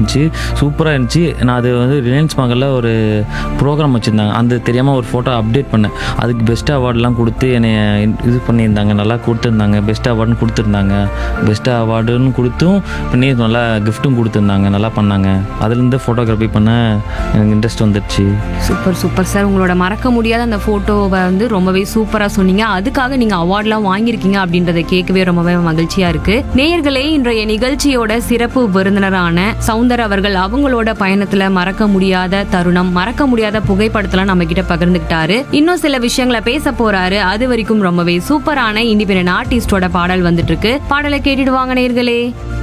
இருந்துச்சு, சூப்பராக இருந்துச்சு. நான் அது வந்து ரிலையன்ஸ் மகளில் ஒரு ப்ரோக்ராம் வச்சுருந்தாங்க, அந்த தெரியாமல் ஒரு ஃபோட்டோ அப்டேட் பண்ணேன். அதுக்கு பெஸ்ட் அவார்டெலாம் கொடுத்து என்னை இது பண்ணியிருந்தாங்க, நல்லா கொடுத்துருந்தாங்க, பெஸ்ட் அவார்டுன்னு கொடுத்துருந்தாங்க. பெஸ்ட் அவார்டுன்னு கொடுத்தும் பண்ணி நல்லா கிஃப்ட்டும் கொடுத்துருந்தாங்க, நல்லா பண்ணாங்க. அதுலேருந்து ஃபோட்டோகிராஃபி பண்ண எனக்கு இன்ட்ரெஸ்ட் வந்துடுச்சு. Super super sir. உங்களோட மறக்க முடியாத அந்த ஃபோட்டோவை வந்து ரொம்பவே சூப்பராக சொன்னீங்க. அதுக்காக நீங்கள் அவார்ட்லாம் வாங்கியிருக்கீங்க அப்படின்றத கேட்கவே ரொம்பவே மகிழ்ச்சியாக இருக்குது. நேயர்களே, இன்றைய நிகழ்ச்சியோட சிறப்பு விருந்தினரான சௌந்தர் அவர்கள் அவங்களோட பயணத்தில் மறக்க முடியாத தருணம், மறக்க முடியாத புகைப்படத்தெல்லாம் நம்ம கிட்ட பகிர்ந்துக்கிட்டாரு. இன்னும் சில விஷயங்களை பேச போறாரு. அது வரைக்கும் ரொம்பவே சூப்பரான இண்டிபெண்டன்ட் ஆர்டிஸ்டோட பாடல் வந்துட்டு இருக்கு. பாடலை கேட்டுடுவாங்க நேயர்களே.